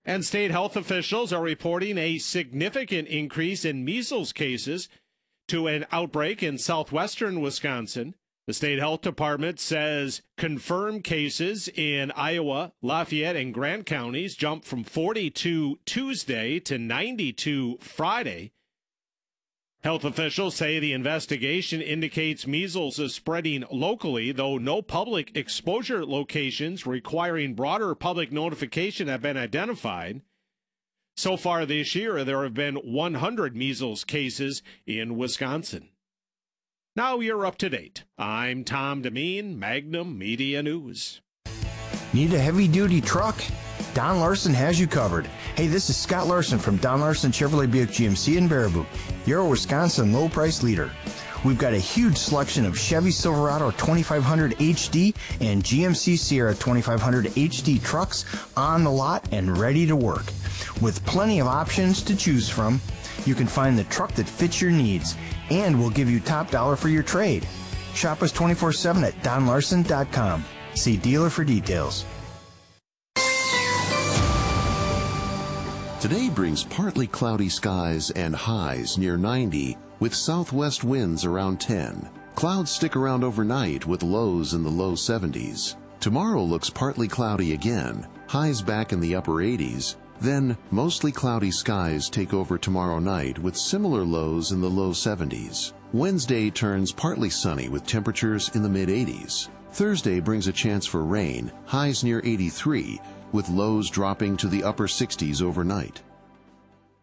And state health officials are reporting a significant increase in measles cases to an outbreak in southwestern Wisconsin. The state health department says confirmed cases in Iowa, Lafayette, and Grant counties jumped from 42 Tuesday to 92 Friday. Health officials say the investigation indicates measles is spreading locally, though no public exposure locations requiring broader public notification have been identified. So far this year, there have been 100 measles cases in Wisconsin. Now you're up to date. I'm Tom Demeen, Magnum Media News. Need a heavy-duty truck? Don Larson has you covered. Hey, this is Scott Larson from Don Larson Chevrolet Buick GMC in Baraboo, your Wisconsin low-price leader. We've got a huge selection of Chevy Silverado 2500 HD and GMC Sierra 2500 HD trucks on the lot and ready to work. With plenty of options to choose from, you can find the truck that fits your needs, and we'll give you top dollar for your trade. Shop us 24/7 at donlarson.com. See dealer for details. Today brings partly cloudy skies and highs near 90 with southwest winds around 10. Clouds stick around overnight with lows in the low 70s. Tomorrow looks partly cloudy again, highs back in the upper 80s. Then mostly cloudy skies take over tomorrow night with similar lows in the low 70s. Wednesday turns partly sunny with temperatures in the mid-80s. Thursday brings a chance for rain, highs near 83, with lows dropping to the upper 60s overnight.